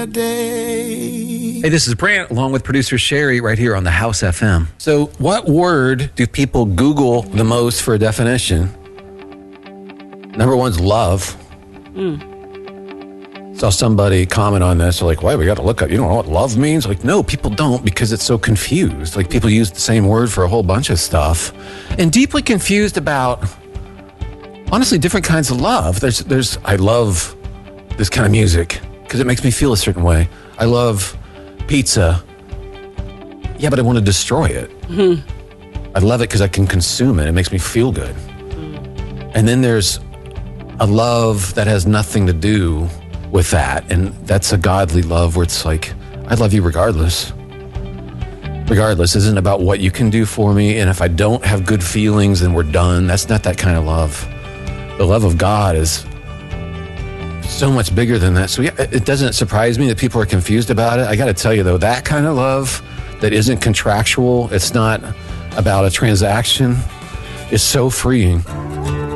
day. Hey, this is Brant, along with producer Sherry, right here on the House FM. So, what word do people Google the most for a definition? Number one's love. Saw somebody comment on this. They're like, why we got to look up? You don't know what love means? Like, no, people don't, because it's so confused. Like, people use the same word for a whole bunch of stuff, and deeply confused about, honestly, different kinds of love. There's I love this kind of music because it makes me feel a certain way. I love pizza. Yeah, but I want to destroy it. I love it because I can consume it. It makes me feel good. And then there's a love that has nothing to do with that. And that's a godly love where it's like, I love you regardless. Regardless, isn't about what you can do for me. And if I don't have good feelings, then we're done. That's not that kind of love. The love of God is so much bigger than that. So yeah, it doesn't surprise me that people are confused about it. I got to tell you though, that kind of love that isn't contractual, it's not about a transaction, is so freeing.